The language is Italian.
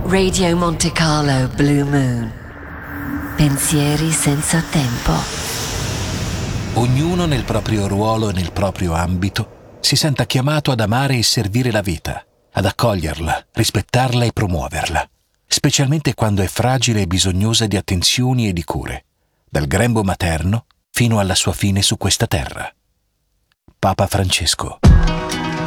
Radio Monte Carlo Blue Moon. Pensieri senza tempo. Ognuno nel proprio ruolo e nel proprio ambito si senta chiamato ad amare e servire la vita, ad accoglierla, rispettarla e promuoverla, specialmente quando è fragile e bisognosa di attenzioni e di cure, dal grembo materno fino alla sua fine su questa terra. Papa Francesco.